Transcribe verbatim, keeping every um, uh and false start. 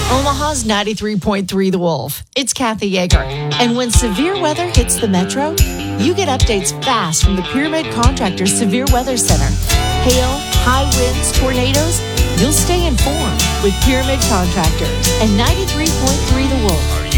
Omaha's ninety-three point three The Wolf. It's Kathy Yeager. And when severe weather hits the metro, you get updates fast from the Pyramid Contractors Severe Weather Center. Hail, high winds, tornadoes, you'll stay informed with Pyramid Contractors and ninety-three point three The Wolf.